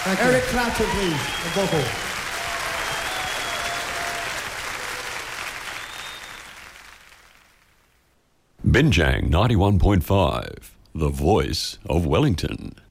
Thank you. Eric Clapton, please, on vocal. Binjang 91.5, the voice of Wellington.